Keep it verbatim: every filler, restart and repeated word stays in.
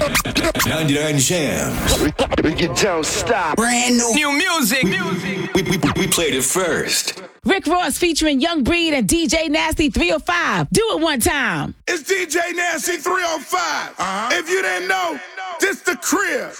ninety-nine Jams. You don't stop. Brand new. New music. We, we, we, we played it first. Rick Ross featuring Young Breed and D J Nasty three oh five. Do it one time. It's D J Nasty three oh five. Uh-huh. If you didn't know, this the crib.